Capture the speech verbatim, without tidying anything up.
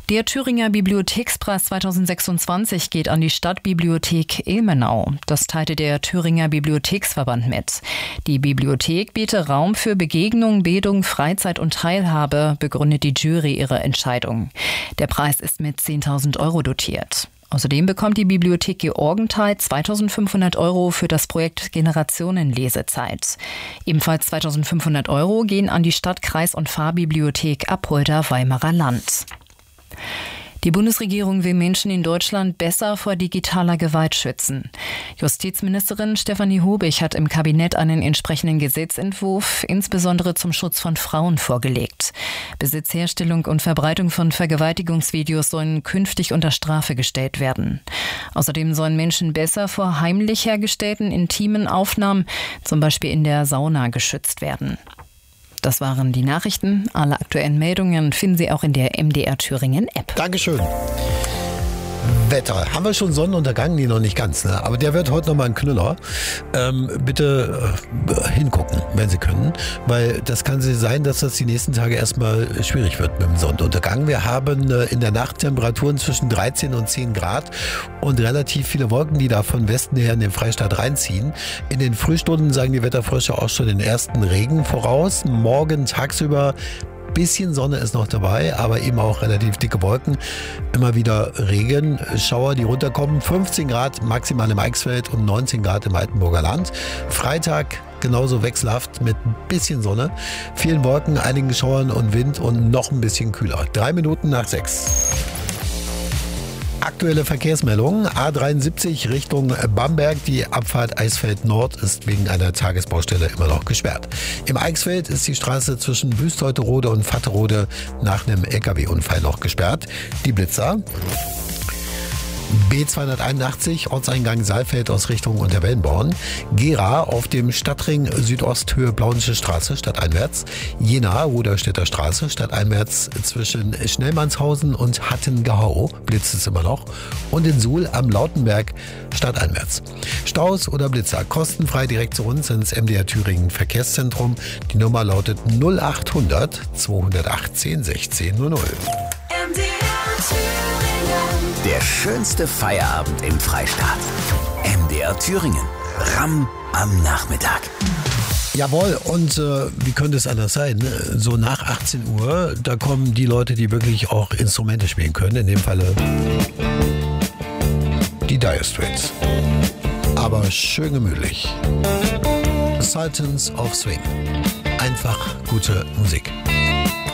Der Thüringer Bibliothekspreis zweitausendsechsundzwanzig geht an die Stadtbibliothek Ilmenau. Das teilte der Thüringer Bibliotheksverband mit. Die Bibliothek biete Raum für Begegnung, Bildung, Freizeit und Teilhabe, begründet die Jury ihre Entscheidung. Der Preis ist mit zehntausend Euro dotiert. Außerdem bekommt die Bibliothek Georgenthal zweitausendfünfhundert Euro für das Projekt Generationenlesezeit. Ebenfalls zweitausendfünfhundert Euro gehen an die Stadt-, Kreis- und Pfarrbibliothek Apolda-Weimarer Land. Die Bundesregierung will Menschen in Deutschland besser vor digitaler Gewalt schützen. Justizministerin Stefanie Hubig hat im Kabinett einen entsprechenden Gesetzentwurf, insbesondere zum Schutz von Frauen, vorgelegt. Besitz, Herstellung und Verbreitung von Vergewaltigungsvideos sollen künftig unter Strafe gestellt werden. Außerdem sollen Menschen besser vor heimlich hergestellten intimen Aufnahmen, zum Beispiel in der Sauna, geschützt werden. Das waren die Nachrichten. Alle aktuellen Meldungen finden Sie auch in der M D R Thüringen App. Dankeschön. Wetter. Haben wir schon Sonnenuntergang? Nee, noch nicht ganz. Ne? Aber der wird heute nochmal ein Knüller. Ähm, bitte äh, hingucken, wenn Sie können. Weil das kann sein, dass das die nächsten Tage erstmal schwierig wird mit dem Sonnenuntergang. Wir haben äh, in der Nacht Temperaturen zwischen dreizehn und zehn Grad und relativ viele Wolken, die da von Westen her in den Freistaat reinziehen. In den Frühstunden sagen die Wetterfrösche auch schon den ersten Regen voraus. Morgen tagsüber bisschen Sonne ist noch dabei, aber eben auch relativ dicke Wolken. Immer wieder Regenschauer, die runterkommen. fünfzehn Grad maximal im Eichsfeld und neunzehn Grad im Altenburger Land. Freitag genauso wechselhaft mit ein bisschen Sonne, vielen Wolken, einigen Schauern und Wind und noch ein bisschen kühler. Drei Minuten nach sechs. Aktuelle Verkehrsmeldung. A dreiundsiebzig Richtung Bamberg. Die Abfahrt Eisfeld Nord ist wegen einer Tagesbaustelle immer noch gesperrt. Im Eichsfeld ist die Straße zwischen Wüstteuterode und Vatterode nach einem L K W-Unfall noch gesperrt. Die Blitzer. B zweihunderteinundachtzig, Ortseingang Saalfeld aus Richtung Unterwellenborn. Gera auf dem Stadtring Südosthöhe Plaunische Straße stadteinwärts. Jena Ruderstädter Straße stadteinwärts zwischen Schnellmannshausen und Hattengehau. Blitzt es immer noch. Und in Suhl am Lautenberg stadteinwärts. Staus oder Blitzer kostenfrei direkt zu uns ins M D R Thüringen Verkehrszentrum. Die Nummer lautet null achthundert zweihundertachtzehn sechzehn null null. M D R Thüringen. Der schönste Feierabend im Freistaat. M D R Thüringen. Ramm am Nachmittag. Jawohl, und äh, wie könnte es anders sein? Ne? So nach achtzehn Uhr, da kommen die Leute, die wirklich auch Instrumente spielen können. In dem Falle die Dire Straits. Aber schön gemütlich. Sultans of Swing. Einfach gute Musik.